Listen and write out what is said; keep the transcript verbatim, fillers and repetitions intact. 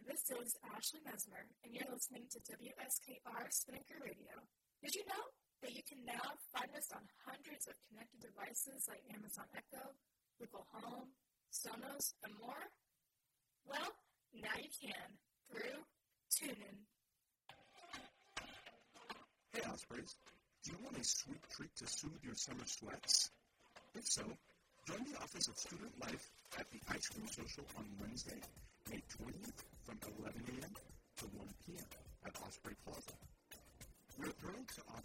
This is Ashley Mesmer, and you're listening to W S K R Spinnaker Radio. Did you know that you can now find us on hundreds of connected devices like Amazon Echo, Google Home, Sonos, and more? Well, now you can through TuneIn. Hey, Ospreys. Do you want a sweet treat to soothe your summer sweats? If so, join the Office of Student Life at the Ice Cream Social on Wednesday, May twentieth from eleven a.m. to one p.m. at Osprey Plaza. We're thrilled to